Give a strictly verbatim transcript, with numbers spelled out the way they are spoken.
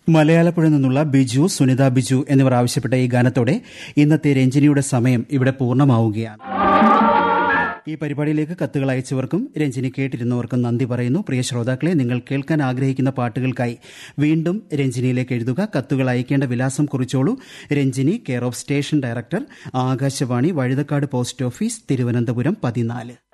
മലയാളപ്പുഴ നിന്നുള്ള ബിജു, സുനിത ബിജു എന്നിവർ ആവശ്യപ്പെട്ട ഈ ഗാനത്തോടെ ഇന്നത്തെ രഞ്ജിനിയുടെ സമയം ഇവിടെ പൂർണ്ണമാവുകയാണ്. ഈ പരിപാടിയിലേക്ക് കത്തുകൾ അയച്ചവർക്കും രഞ്ജിനി കേട്ടിരുന്നവർക്കും നന്ദി പറയുന്നു. പ്രിയ ശ്രോതാക്കളെ, നിങ്ങൾ കേൾക്കാൻ ആഗ്രഹിക്കുന്ന പാട്ടുകൾക്കായി വീണ്ടും രഞ്ജിനിയിലേക്ക് എഴുതുക. കത്തുകൾ അയക്കേണ്ട വിലാസം കുറിച്ചോളൂ. Ranjini, care of station director, Akashvani, Vazhuthacaud post office, Thiruvananthapuram പതിനാല്.